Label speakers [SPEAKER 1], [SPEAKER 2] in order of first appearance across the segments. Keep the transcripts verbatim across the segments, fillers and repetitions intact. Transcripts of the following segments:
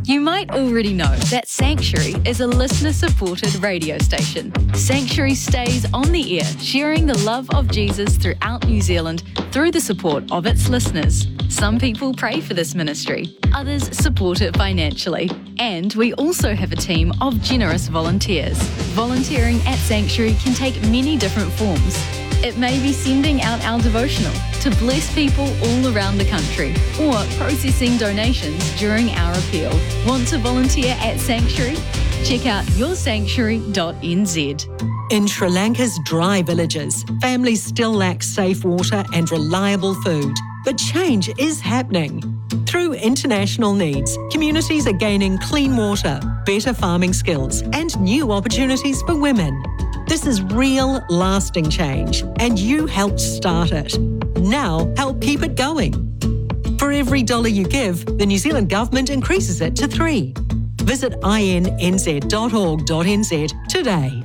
[SPEAKER 1] You might already know that Sanctuary is a listener-supported radio station. Sanctuary stays on the air, sharing the love of Jesus throughout New Zealand through the support of its listeners. Some people pray for this ministry, others support it financially. And we also have a team of generous volunteers. Volunteering at Sanctuary can take many different forms. It may be sending out our devotional to bless people all around the country, or processing donations during our appeal. Want to volunteer at Sanctuary? Check out your sanctuary dot n z.
[SPEAKER 2] In Sri Lanka's dry villages, families still lack safe water and reliable food. But change is happening. Through international needs, communities are gaining clean water, better farming skills, and new opportunities for women. This is real, lasting change, and you helped start it. Now, help keep it going. For every dollar you give, the New Zealand Government increases it to three. Visit i n n z dot org dot n z today.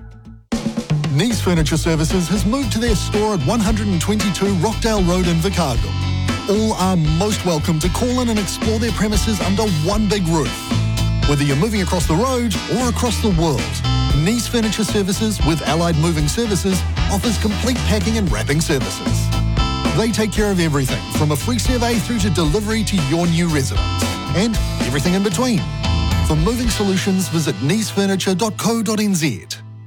[SPEAKER 3] Nice Furniture Services has moved to their store at one hundred twenty-two Rockdale Road in Vicargo. All are most welcome to call in and explore their premises under one big roof. Whether you're moving across the road or across the world, Nice Furniture Services with Allied Moving Services offers complete packing and wrapping services. They take care of everything from a free survey through to delivery to your new residence and everything in between. For moving solutions, visit nice furniture dot co dot n z.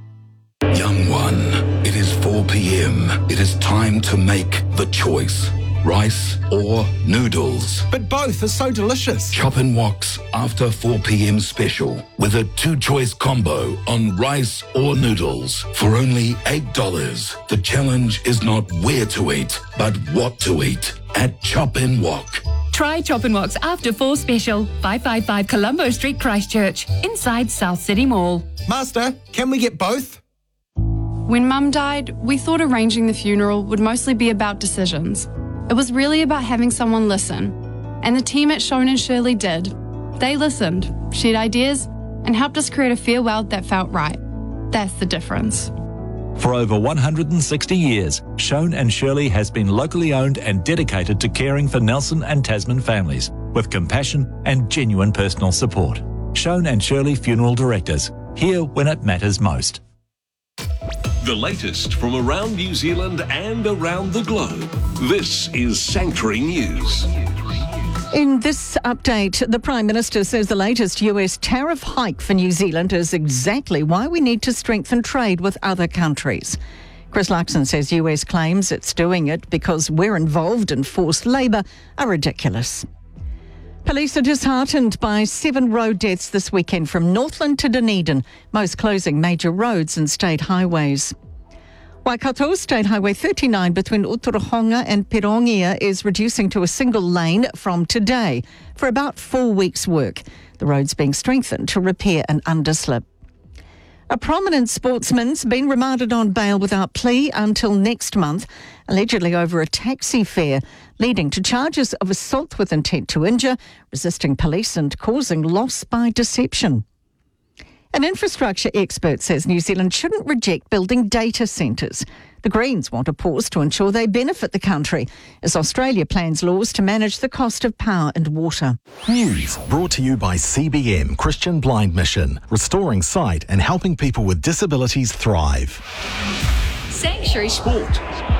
[SPEAKER 4] Young one, it is four p.m. It is time to make the choice. Rice or noodles?
[SPEAKER 5] But both are so delicious.
[SPEAKER 4] Chop and Wok's after four p.m. special with a two-choice combo on rice or noodles for only eight dollars. The challenge is not where to eat, but what to eat at Chop and Wok.
[SPEAKER 6] Try Chop and Wok's After Four Special, five fifty-five Colombo Street, Christchurch, inside South City Mall.
[SPEAKER 5] Master, can we get both?
[SPEAKER 7] When Mum died, we thought arranging the funeral would mostly be about decisions. It was really about having someone listen. And the team at Shone and Shirley did. They listened, shared ideas, and helped us create a farewell that felt right. That's the difference.
[SPEAKER 8] For over one hundred sixty years, Shone and Shirley has been locally owned and dedicated to caring for Nelson and Tasman families with compassion and genuine personal support. Shone and Shirley Funeral Directors, here when it matters most.
[SPEAKER 9] The latest from around New Zealand and around the globe. This is Sanctuary News.
[SPEAKER 10] In this update, the Prime Minister says the latest U S tariff hike for New Zealand is exactly why we need to strengthen trade with other countries. Chris Luxon says U S claims it's doing it because we're involved in forced labour are ridiculous. Police are disheartened by seven road deaths this weekend from Northland to Dunedin, most closing major roads and state highways. Waikato State Highway thirty-nine between Otorohanga and Pirongia is reducing to a single lane from today for about four weeks' work. The road's being strengthened to repair an underslip. A prominent sportsman's been remanded on bail without plea until next month, allegedly over a taxi fare, leading to charges of assault with intent to injure, resisting police and causing loss by deception. An infrastructure expert says New Zealand shouldn't reject building data centres. The Greens want a pause to ensure they benefit the country as Australia plans laws to manage the cost of power and water.
[SPEAKER 11] News brought to you by C B M Christian Blind Mission, restoring sight and helping people with disabilities thrive.
[SPEAKER 1] Sanctuary Sport.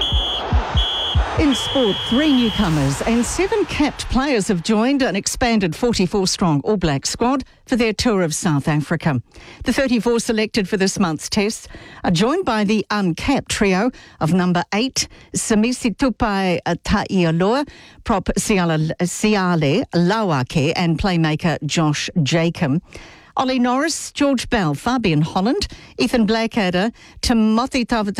[SPEAKER 10] In sport, three newcomers and seven capped players have joined an expanded forty-four strong All Black squad for their tour of South Africa. The thirty-four selected for this month's test are joined by the uncapped trio of number eight, Samisi Tupai Ta'ialoa, prop Siale Lawake and playmaker Josh Jacob. Ollie Norris, George Bell, Fabian Holland, Ethan Blackadder, Timothy Tavita